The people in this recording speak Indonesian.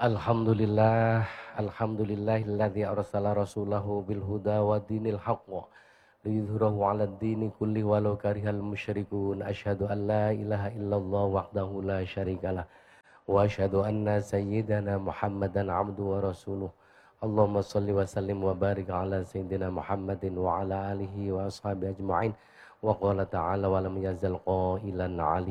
Alhamdulillah, alhamdulillahilladzi arsala rasulahu bil huda wa dinil haqq liyudhhirahu 'alad dini kulli walau karihal musyrikun. Asyhadu an la ilaha illallah wahdahu la syarikalah wa asyhadu anna sayyidana Muhammadan 'abduhu wa rasuluh. Allahumma shalli wa sallim wa barik ala sayyidina Muhammadin wa ala alihi wa ashabihi ajma'in. Wa qala ta'ala wa lam yazal qailan